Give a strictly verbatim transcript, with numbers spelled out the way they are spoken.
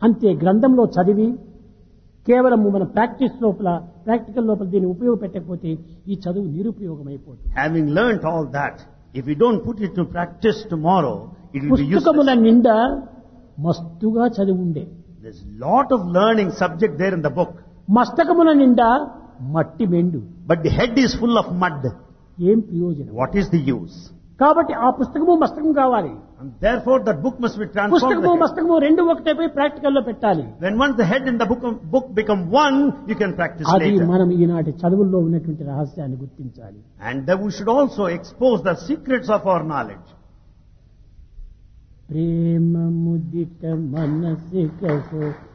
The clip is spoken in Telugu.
అంతే గ్రంథంలో చదివి కేవలం మన ప్రాక్టీస్ లోపల ప్రాక్టికల్ లోపల దీన్ని ఉపయోగపెట్టకపోతే ఈ చదువు నిరుపయోగమైపోతుంది. Having learnt all that, if we don't put it to practice tomorrow, it will be పుస్తకముల useless. నిండా మస్తుగా చదివి ఉండే There's a lot of learning subject there in the book, మస్తకముల నిండా మట్టి మెండు. but the head is full of mud. ఏం ప్రయోజనం? What is the use? కాబట్టి ఆ పుస్తకము మస్తకం కావాలి. And therefore that book must be transformed. పుస్తకము the head. మస్తకము రెండు ఒకటైపోయి ప్రాక్టికల్ లో పెట్టాలి. When once the head and the book, book become one, you can practice అది later. మనం ఈనాటి చదువుల్లో ఉన్నటువంటి రహస్యాన్ని గుర్తించాలి. And that we should also expose the secrets of our knowledge. Prema ముదిత మనసిక